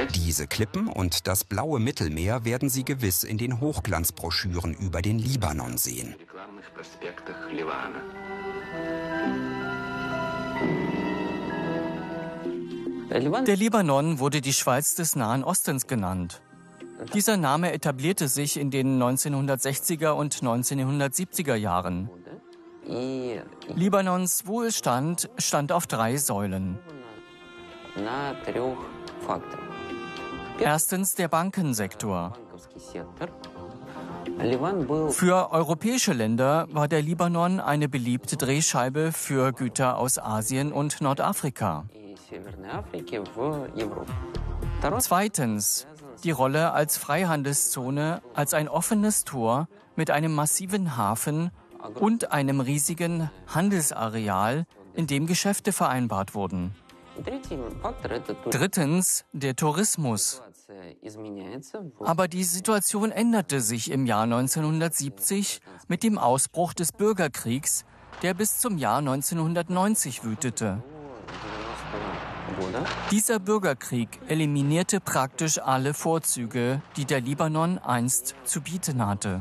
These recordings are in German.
Diese Klippen und das blaue Mittelmeer werden Sie gewiss in den Hochglanzbroschüren über den Libanon sehen. Der Libanon wurde die Schweiz des Nahen Ostens genannt. Dieser Name etablierte sich in den 1960er und 1970er Jahren. Libanons Wohlstand stand auf 3 Säulen. Erstens der Bankensektor. Für europäische Länder war der Libanon eine beliebte Drehscheibe für Güter aus Asien und Nordafrika. Zweitens die Rolle als Freihandelszone, als ein offenes Tor mit einem massiven Hafen und einem riesigen Handelsareal, in dem Geschäfte vereinbart wurden. Drittens der Tourismus. Aber die Situation änderte sich im Jahr 1970 mit dem Ausbruch des Bürgerkriegs, der bis zum Jahr 1990 wütete. Dieser Bürgerkrieg eliminierte praktisch alle Vorzüge, die der Libanon einst zu bieten hatte.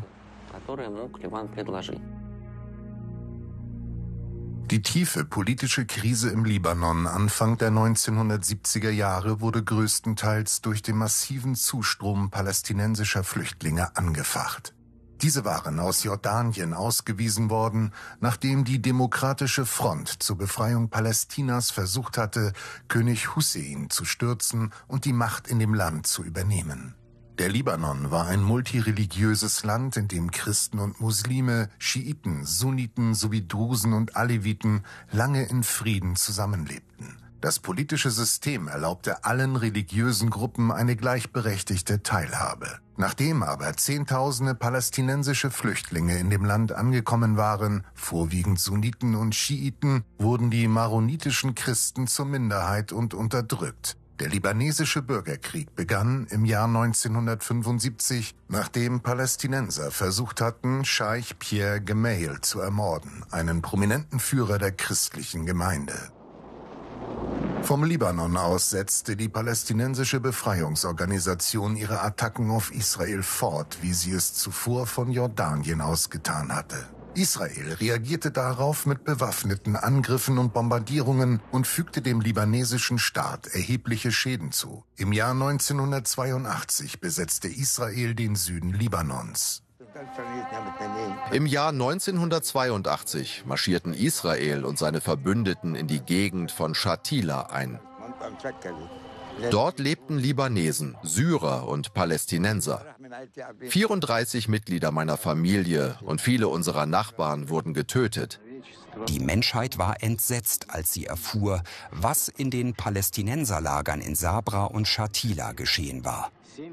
Die tiefe politische Krise im Libanon Anfang der 1970er Jahre wurde größtenteils durch den massiven Zustrom palästinensischer Flüchtlinge angefacht. Diese waren aus Jordanien ausgewiesen worden, nachdem die Demokratische Front zur Befreiung Palästinas versucht hatte, König Hussein zu stürzen und die Macht in dem Land zu übernehmen. Der Libanon war ein multireligiöses Land, in dem Christen und Muslime, Schiiten, Sunniten sowie Drusen und Aleviten lange in Frieden zusammenlebten. Das politische System erlaubte allen religiösen Gruppen eine gleichberechtigte Teilhabe. Nachdem aber Zehntausende palästinensische Flüchtlinge in dem Land angekommen waren, vorwiegend Sunniten und Schiiten, wurden die maronitischen Christen zur Minderheit und unterdrückt. Der libanesische Bürgerkrieg begann im Jahr 1975, nachdem Palästinenser versucht hatten, Scheich Pierre Gemayel zu ermorden, einen prominenten Führer der christlichen Gemeinde. Vom Libanon aus setzte die palästinensische Befreiungsorganisation ihre Attacken auf Israel fort, wie sie es zuvor von Jordanien aus getan hatte. Israel reagierte darauf mit bewaffneten Angriffen und Bombardierungen und fügte dem libanesischen Staat erhebliche Schäden zu. Im Jahr 1982 besetzte Israel den Süden Libanons. Im Jahr 1982 marschierten Israel und seine Verbündeten in die Gegend von Shatila ein. Dort lebten Libanesen, Syrer und Palästinenser. 34 Mitglieder meiner Familie und viele unserer Nachbarn wurden getötet. Die Menschheit war entsetzt, als sie erfuhr, was in den Palästinenserlagern in Sabra und Shatila geschehen war.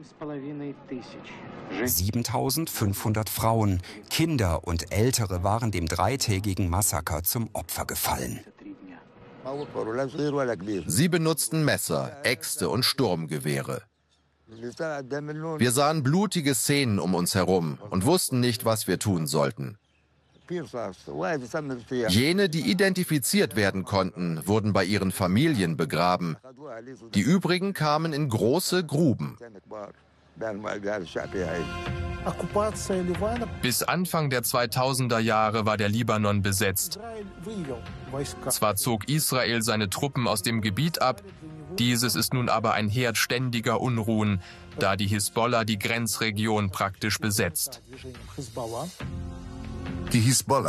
7.500 Frauen, Kinder und Ältere waren dem 3-tägigen Massaker zum Opfer gefallen. Sie benutzten Messer, Äxte und Sturmgewehre. Wir sahen blutige Szenen um uns herum und wussten nicht, was wir tun sollten. Jene, die identifiziert werden konnten, wurden bei ihren Familien begraben. Die übrigen kamen in große Gruben. Bis Anfang der 2000er Jahre war der Libanon besetzt. Zwar zog Israel seine Truppen aus dem Gebiet ab, dieses ist nun aber ein Herd ständiger Unruhen, da die Hisbollah die Grenzregion praktisch besetzt. Die Hisbollah